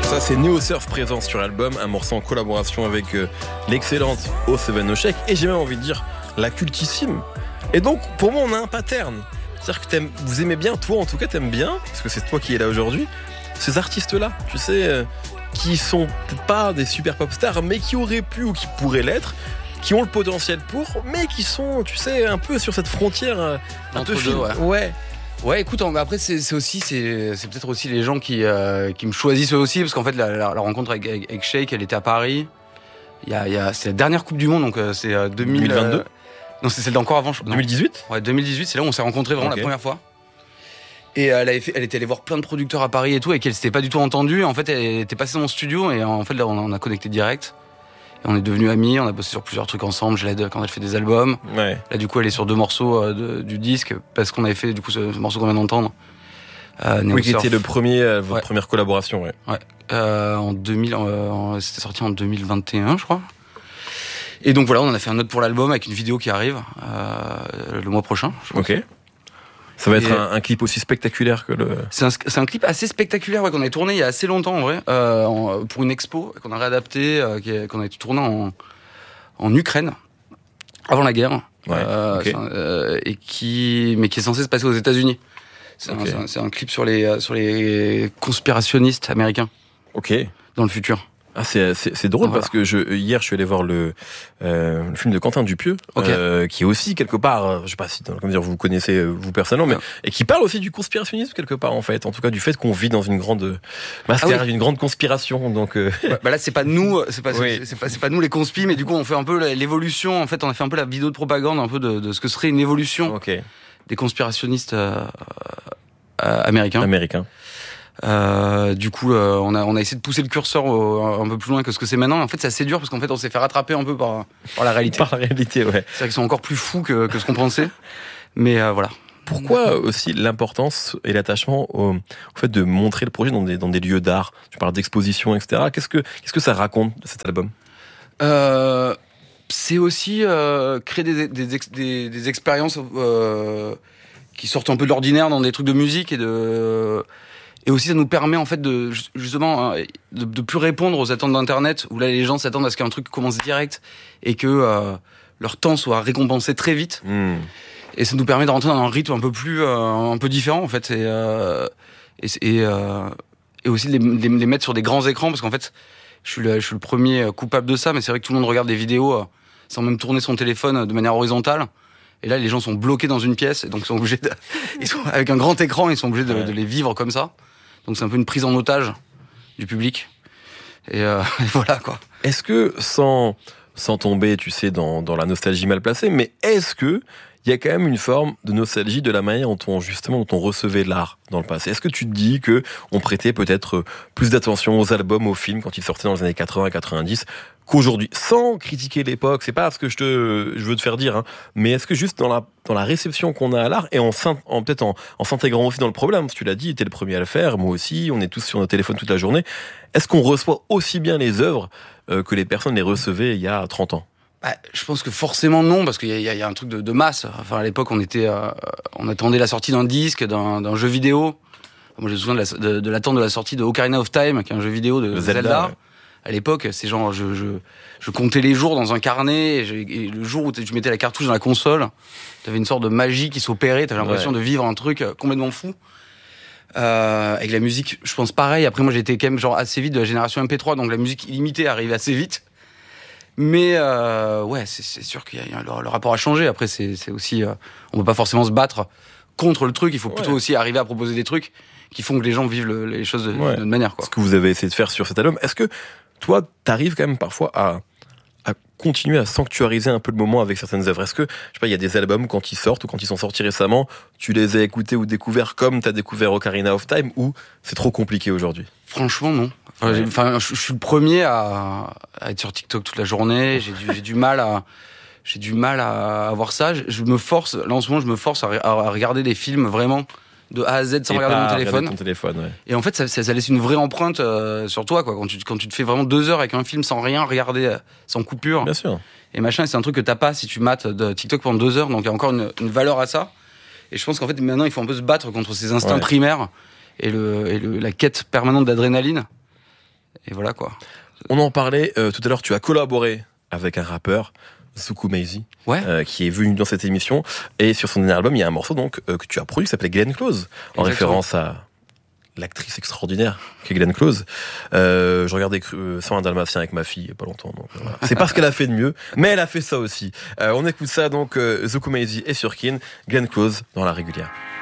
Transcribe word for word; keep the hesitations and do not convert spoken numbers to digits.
Ça c'est Neo Surf présent sur l'album, un morceau en collaboration avec euh, l'excellente O sept No Shake et j'ai même envie de dire la cultissime. Et donc pour moi on a un pattern. C'est-à-dire que t'aimes, vous aimez bien, toi en tout cas t'aimes bien, parce que c'est toi qui es là aujourd'hui, ces artistes-là, tu sais, euh, qui sont pas des super pop stars, mais qui auraient pu ou qui pourraient l'être, qui ont le potentiel pour, mais qui sont, tu sais, un peu sur cette frontière euh, un Entre peu deux, fine. ouais. ouais. Ouais, écoute, après c'est, c'est aussi, c'est, c'est peut-être aussi les gens qui, euh, qui me choisissent aussi, parce qu'en fait la, la, la rencontre avec, avec, avec Shake, elle était à Paris. Il y a, il y a, c'est la dernière Coupe du Monde, donc euh, c'est euh, deux mille, deux mille vingt-deux. Euh, non, c'est celle d'encore avant. Je, deux mille dix-huit. Ouais, deux mille dix-huit, c'est là où on s'est rencontrés vraiment okay. la première fois. Et elle, avait fait, elle était allée voir plein de producteurs à Paris et tout, et qu'elle s'était pas du tout entendue. En fait, elle était passée dans mon studio, et en fait là, on a connecté direct. Et on est devenus amis, on a bossé sur plusieurs trucs ensemble. Je l'aide quand elle fait des albums. Ouais. Là, du coup, elle est sur deux morceaux euh, de, du disque, parce qu'on avait fait du coup ce, ce morceau qu'on vient d'entendre. Euh, oui, qui était le premier, euh, votre ouais. première collaboration, ouais. Ouais. Euh, en deux mille, euh, c'était sorti en deux mille vingt et un, je crois. Et donc voilà, on en a fait un autre pour l'album avec une vidéo qui arrive euh, le mois prochain. Je pense. Ok. Ça va être un, un clip aussi spectaculaire que le. C'est un, c'est un clip assez spectaculaire, ouais, qu'on a tourné il y a assez longtemps en vrai, euh, en, pour une expo qu'on a réadapté, euh, qui est, qu'on a tourné en, en Ukraine avant la guerre, ouais, euh, okay. euh, et qui, mais qui est censé se passer aux États-Unis. C'est, okay. un, c'est, un, c'est un clip sur les sur les conspirationnistes américains. Ok. Dans le futur. Ah, c'est, c'est, c'est drôle voilà. Parce que je, hier, je suis allé voir le, euh, le film de Quentin Dupieux, okay. euh, qui est aussi quelque part, je sais pas si, comment dire, vous connaissez vous personnellement, mais, et qui parle aussi du conspirationnisme quelque part, en fait. En tout cas, du fait qu'on vit dans une grande mascarade, ah oui. une grande conspiration, donc, euh... bah, bah là, c'est pas nous, c'est pas, oui. c'est, c'est pas, c'est pas nous les conspis, mais du coup, on fait un peu l'évolution, en fait, on a fait un peu la vidéo de propagande, un peu de, de ce que serait une évolution okay. des conspirationnistes, euh, euh, américains. Américains. Euh, du coup, euh, on a on a essayé de pousser le curseur au, un peu plus loin que ce que c'est maintenant. En fait, c'est assez dur parce qu'en fait, on s'est fait rattraper un peu par par la réalité. Par la réalité, ouais. C'est vrai qu'ils sont encore plus fous que que ce qu'on pensait. Mais euh, voilà. Pourquoi aussi l'importance et l'attachement au, au fait de montrer le projet dans des dans des lieux d'art? Tu parles d'exposition, et cetera. Qu'est-ce que qu'est-ce que ça raconte de cet album? Euh, c'est aussi euh, créer des des des, des expériences euh, qui sortent un peu de l'ordinaire dans des trucs de musique et de Et aussi, ça nous permet en fait de justement de, de plus répondre aux attentes d'Internet, où là les gens s'attendent à ce qu'un truc commence direct et que euh, leur temps soit récompensé très vite. Mmh. Et ça nous permet de rentrer dans un rythme un peu plus, euh, un peu différent en fait, et euh, et, et, euh, et aussi de les, les, les mettre sur des grands écrans, parce qu'en fait, je suis le, je suis le premier coupable de ça, mais c'est vrai que tout le monde regarde des vidéos euh, sans même tourner son téléphone de manière horizontale. Et là, les gens sont bloqués dans une pièce, et donc ils sont obligés de, ils sont avec un grand écran, ils sont obligés de, ouais. de les vivre comme ça. Donc c'est un peu une prise en otage du public. Et, euh, et voilà, quoi. Est-ce que, sans, sans tomber, tu sais, dans, dans la nostalgie mal placée, mais est-ce que il y a quand même une forme de nostalgie de la manière dont on, justement, dont on recevait l'art dans le passé? Est-ce que tu te dis que on prêtait peut-être plus d'attention aux albums, aux films quand ils sortaient dans les années quatre-vingts quatre-vingt-dix qu'aujourd'hui? Sans critiquer l'époque, c'est pas ce que je te, je veux te faire dire, hein, mais est-ce que juste dans la, dans la réception qu'on a à l'art, et en, en peut-être en, en s'intégrant aussi dans le problème, parce que tu l'as dit, t'es le premier à le faire, moi aussi, on est tous sur nos téléphones toute la journée, est-ce qu'on reçoit aussi bien les œuvres euh, que les personnes les recevaient il y a trente ans? Bah, je pense que forcément non, parce qu'il y a, il y a un truc de, de masse. Enfin, à l'époque, on était, euh, on attendait la sortie d'un disque, d'un, d'un jeu vidéo. Moi, je me souviens de, la, de, de l'attente de la sortie de Ocarina of Time, qui est un jeu vidéo de Zelda. Zelda. Ouais. À l'époque, c'est genre, je, je, je comptais les jours dans un carnet, et, je, et le jour où tu mettais la cartouche dans la console, t'avais une sorte de magie qui s'opérait, t'avais l'impression ouais. de vivre un truc complètement fou. Euh, avec la musique, je pense pareil. Après, moi, j'étais quand même genre assez vite de la génération M P trois, donc la musique illimitée arrive assez vite. Mais euh, ouais, c'est, c'est sûr que le, le rapport a changé. Après, c'est, c'est aussi, euh, on peut pas forcément se battre contre le truc. Il faut plutôt ouais. aussi arriver à proposer des trucs qui font que les gens vivent le, les choses de, ouais. d'une manière, quoi. Ce que vous avez essayé de faire sur cet album. Est-ce que toi, t'arrives quand même parfois à, à continuer à sanctuariser un peu le moment avec certaines œuvres? Est-ce que, je sais pas, il y a des albums quand ils sortent ou quand ils sont sortis récemment, tu les as écoutés ou découverts comme t'as découvert Ocarina of Time, ou c'est trop compliqué aujourd'hui? Franchement, non. Enfin, ouais. enfin, je, je suis le premier à, à être sur TikTok toute la journée. J'ai du, j'ai du mal à, j'ai du mal à avoir ça. Je, je me force, là en ce moment, je me force à, à regarder des films vraiment de A à Z sans et regarder mon téléphone. téléphone. Ton téléphone ouais. Et en fait, ça, ça, ça laisse une vraie empreinte euh, sur toi, quoi. Quand tu, quand tu te fais vraiment deux heures avec un film sans rien regarder, euh, sans coupure. Bien sûr. Et machin, c'est un truc que t'as pas si tu mates de TikTok pendant deux heures. Donc il y a encore une, une valeur à ça. Et je pense qu'en fait, maintenant, il faut un peu se battre contre ces instincts ouais. primaires et, le, et le, la quête permanente d'adrénaline. et voilà quoi. On en parlait euh, tout à l'heure, tu as collaboré avec un rappeur, Zuku Maizy, Ouais. euh, qui est venu dans cette émission. Et sur son dernier album, il y a un morceau donc euh, que tu as produit qui s'appelait Glenn Close, en Exactement. référence à l'actrice extraordinaire qui est Glenn Close. Euh, je regardais euh, cent un Dalmatien avec ma fille il y a pas longtemps. Donc, euh, voilà. C'est pas ce qu'elle a fait de mieux, mais elle a fait ça aussi. Euh, on écoute ça donc, euh, Zuku Maizy et Surkin, Glenn Close dans la régulière.